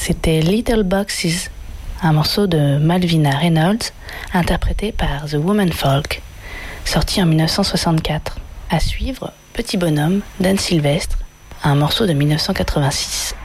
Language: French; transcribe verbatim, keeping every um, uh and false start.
C'était Little Boxes, un morceau de Malvina Reynolds, interprété par The Woman Folk, sorti en dix-neuf cent soixante-quatre. À suivre, Petit Bonhomme d'Anne Sylvestre, un morceau de dix-neuf cent quatre-vingt-six.